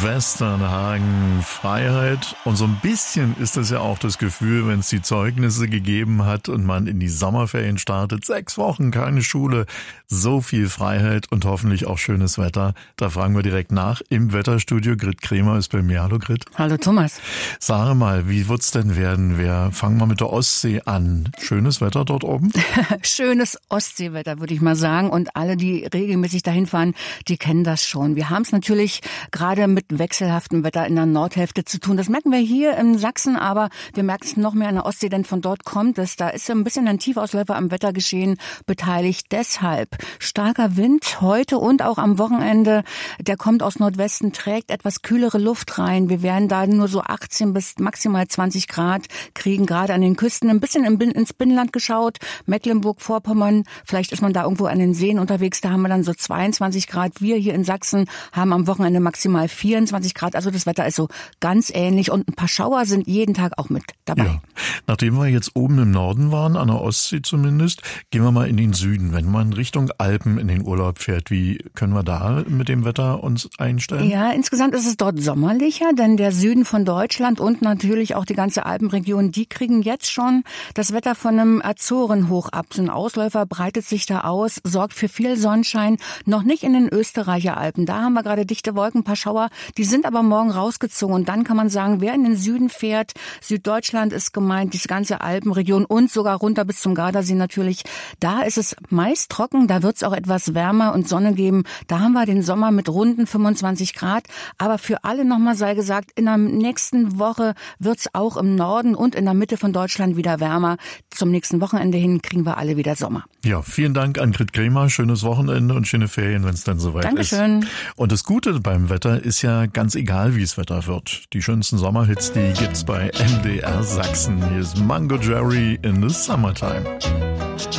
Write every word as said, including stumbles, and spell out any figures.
Westernhagen, Freiheit. Und so ein bisschen ist das ja auch das Gefühl, wenn es die Zeugnisse gegeben hat und man in die Sommerferien startet. Sechs Wochen, keine Schule, so viel Freiheit und hoffentlich auch schönes Wetter. Da fragen wir direkt nach im Wetterstudio. Grit Kremer ist bei mir. Hallo Grit. Hallo Thomas. Sag mal, wie wird's denn werden? Wir fangen mal mit der Ostsee an. Schönes Wetter dort oben? Schönes Ostseewetter, würde ich mal sagen. Und alle, die regelmäßig dahin fahren, die kennen das schon. Wir haben es natürlich gerade mit wechselhaftem Wetter in der Nordhälfte zu tun. Das merken wir hier in Sachsen, aber wir merken es noch mehr an der Ostsee, denn von dort kommt es. Da ist ein bisschen ein Tiefausläufer am Wettergeschehen beteiligt. Deshalb starker Wind heute und auch am Wochenende. Der kommt aus Nordwesten, trägt etwas kühlere Luft rein. Wir werden da nur so achtzehn bis maximal zwanzig Grad kriegen, gerade an den Küsten. Ein bisschen ins Binnenland geschaut, Mecklenburg-Vorpommern. Vielleicht ist man da irgendwo an den Seen unterwegs. Da haben wir dann so zweiundzwanzig Grad. Wir hier in Sachsen haben am Wochenende maximal vierundzwanzig Grad. Also das Wetter ist so ganz ähnlich und ein paar Schauer sind jeden Tag auch mit dabei. Ja. Nachdem wir jetzt oben im Norden waren, an der Ostsee zumindest, gehen wir mal in den Süden. Wenn man Richtung Alpen in den Urlaub fährt, wie können wir da mit dem Wetter uns einstellen? Ja, insgesamt ist es dort sommerlicher, denn der Süden von Deutschland und natürlich auch die ganze Alpenregion, die kriegen jetzt schon das Wetter von einem Azorenhoch ab. So ein Ausläufer breitet sich da aus, sorgt für viel Sonnenschein. Noch nicht in den Österreicher Alpen. Da haben wir gerade dichte Wolken, ein paar Schauer. Die sind aber morgen rausgezogen. Und dann kann man sagen, wer in den Süden fährt, Süddeutschland ist gemeint, die ganze Alpenregion und sogar runter bis zum Gardasee natürlich. Da ist es meist trocken, da wird es auch etwas wärmer und Sonne geben. Da haben wir den Sommer mit runden fünfundzwanzig Grad. Aber für alle nochmal sei gesagt, in der nächsten Woche wird es auch im Norden und in der Mitte von Deutschland wieder wärmer. Zum nächsten Wochenende hin kriegen wir alle wieder Sommer. Ja, vielen Dank an Grit Kremer. Schönes Wochenende und schöne Ferien, wenn es dann soweit Dankeschön. ist. Und das Gute beim Wetter ist ja ganz egal, wie es Wetter wird. Die schönsten Sommerhits, die gibt's bei M D R Sachsen. Hier ist Mango Jerry in the Summertime.